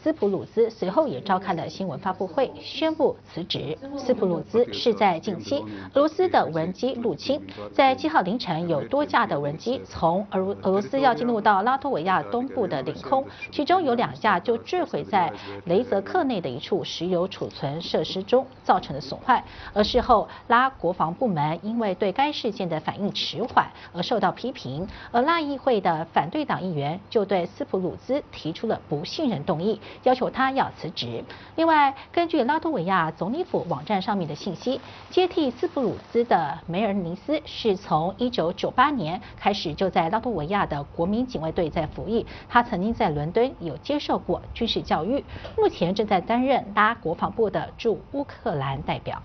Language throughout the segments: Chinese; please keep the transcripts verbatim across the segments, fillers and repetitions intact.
斯普鲁兹随后也召开了新闻发布会，宣布辞职。斯普鲁兹是在近期俄罗斯的无人机入侵，在七号凌晨有多架的无人机从俄罗俄罗斯要进入到拉脱维亚东部的领空，其中有两架就坠毁在雷泽克内的一处石油储存设施中，造成的损坏。而事后拉国防部门因为对该事件的反应迟缓而受到批评，而拉议会的反对党议员就对斯普鲁兹提出了不信任动议，要求他要辞职。另外，根据拉脱维亚总理府网站上面的信息，接替斯普鲁兹的梅尔尼斯是从一九九八年开始就在拉脱维亚的国民警卫队在服役，他曾经在伦敦有接受过军事教育，目前正在担任拉国防部的驻乌克兰代表。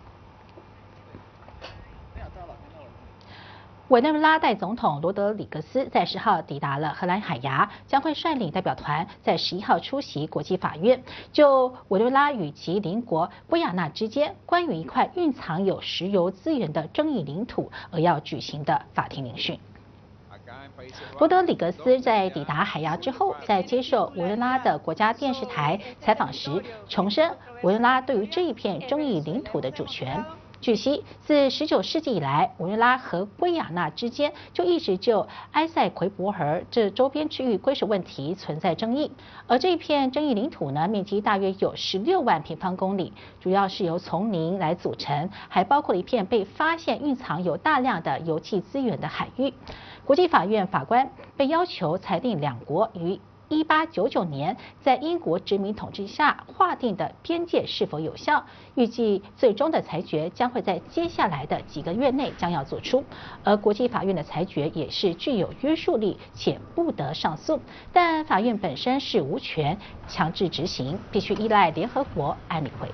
委内瑞拉代总统罗德里格斯在十号抵达了荷兰海牙，将会率领代表团在十一号出席国际法院，就委内瑞拉与其邻国圭亚那之间关于一块蕴藏有石油资源的争议领土而要举行的法庭聆讯。罗德里格斯在抵达海牙之后，在接受委内瑞拉的国家电视台采访时，重申委内瑞拉对于这一片争议领土的主权。据悉，自十九世纪以来，委内瑞拉和圭亚那之间就一直就埃塞奎博河这周边区域归属问题存在争议。而这一片争议领土呢，面积大约有十六万平方公里，主要是由丛林来组成，还包括了一片被发现蕴藏有大量的油气资源的海域。国际法院法官被要求裁定两国于一八九九年在英国殖民统治下划定的边界是否有效，预计最终的裁决将会在接下来的几个月内将要做出。而国际法院的裁决也是具有约束力且不得上诉，但法院本身是无权强制执行，必须依赖联合国安理会。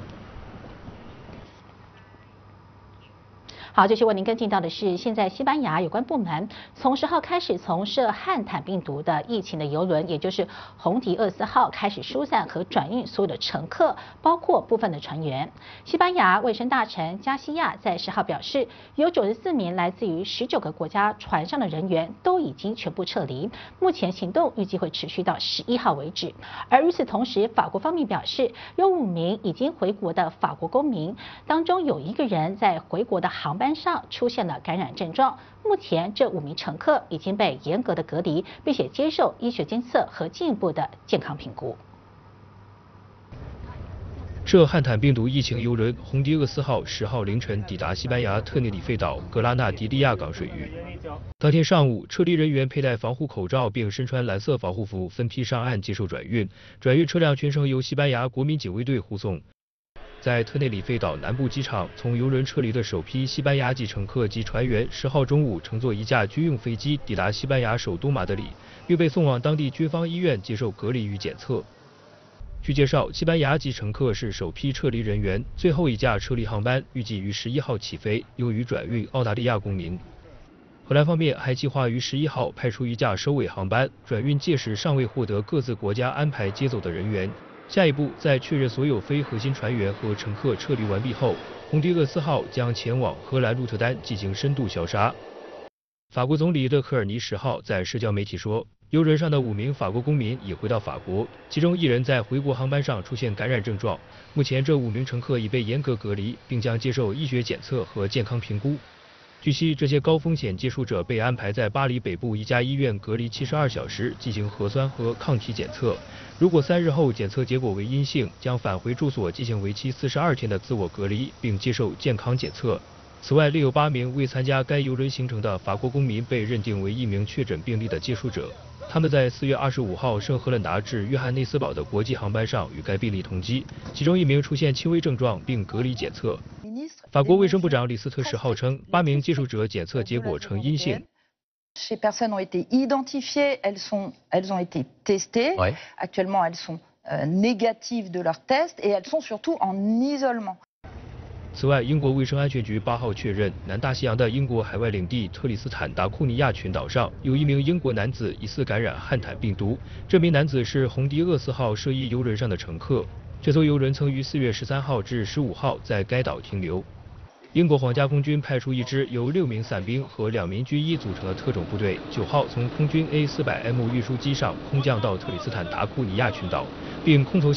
好，继续为您跟进到的是，现在西班牙有关部门从十号开始从涉汉坦病毒的疫情的邮轮，也就是红迪厄斯号开始疏散和转运所有的乘客，包括部分的船员。西班牙卫生大臣加西亚在十号表示，有九十四名来自于十九个国家船上的人员都已经全部撤离，目前行动预计会持续到十一号为止。而与此同时，法国方面表示，有五名已经回国的法国公民当中，有一个人在回国的航班上出现了感染症状，目前这五名乘客已经被严格的隔离，并且接受医学监测和进一步的健康评估。 涉汉坦病毒疫情邮轮红迪厄斯号十号凌晨抵达西班牙特内里费岛格拉纳迪利亚港水域。当天上午，撤离人员佩戴防护口罩并身穿蓝色防护服，分批上岸接受转运。转运车辆全程由西班牙国民警卫队护送。在特内里费岛南部机场，从邮轮撤离的首批西班牙籍乘客及船员，十号中午乘坐一架军用飞机抵达西班牙首都马德里，并被送往当地军方医院接受隔离与检测。据介绍，西班牙籍乘客是首批撤离人员，最后一架撤离航班预计于十一号起飞，用于转运澳大利亚公民。荷兰方面还计划于十一号派出一架收尾航班，转运届时尚未获得各自国家安排接走的人员。下一步，在确认所有非核心船员和乘客撤离完毕后，红迪厄斯号将前往荷兰鹿特丹进行深度消杀。法国总理勒克尔尼十号在社交媒体说，邮轮上的五名法国公民已回到法国，其中一人在回国航班上出现感染症状。目前这五名乘客已被严格隔离，并将接受医学检测和健康评估。据悉，这些高风险接触者被安排在巴黎北部一家医院隔离七十二小时，进行核酸和抗体检测。如果三日后检测结果为阴性，将返回住所进行为期四十二天的自我隔离，并接受健康检测。此外，另有八名未参加该邮轮行程的法国公民被认定为一名确诊病例的接触者。他们在四月二十五号圣赫勒拿至约翰内斯堡的国际航班上与该病例同机，其中一名出现轻微症状并隔离检测。法国卫生部长李斯特十号称，八名接触者检测结果呈阴性。 Ces personnes ont été identifiées, elles sont, elles ont été testées. Ouais. Actuellement, elles sont euh, négatives de leur test et elles sont surtout en isolement. 此外，英国卫生安全局八号确认，南大西洋的英国海外领地特里斯坦达库尼亚群岛上有一名英国男子疑似感染汉坦病毒。这名男子是红迪厄斯号涉疫邮轮上的乘客。这艘邮轮曾于四月十三号至十五号在该岛停留。英国皇家空军派出一支由六名伞兵和两名军医组成的特种部队，九号从空军 A 四百 M 运输机上空降到特里斯坦达库尼亚群岛，并空投